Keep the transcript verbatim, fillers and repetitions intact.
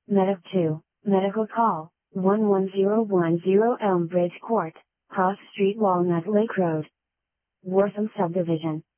Medic two, Medical Call, one one zero one zero Elm Bridge Court, Cross Street Walnut Lake Road, Wortham Subdivision.